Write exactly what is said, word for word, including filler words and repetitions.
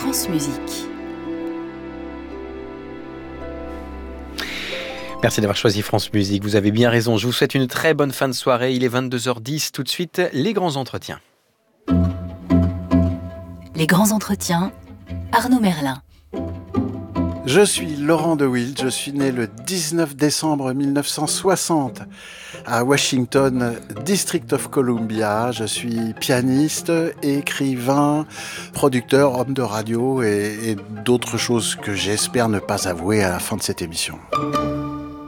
France Musique. Merci d'avoir choisi France Musique, vous avez bien raison. Je vous souhaite une très bonne fin de soirée. Il est vingt-deux heures dix, tout de suite, les grands entretiens. Les grands entretiens, Arnaud Merlin. Je suis Laurent de Wild, je suis né le dix-neuf décembre mille neuf cent soixante à Washington, District of Columbia. Je suis pianiste, écrivain, producteur, homme de radio et, et d'autres choses que j'espère ne pas avouer à la fin de cette émission.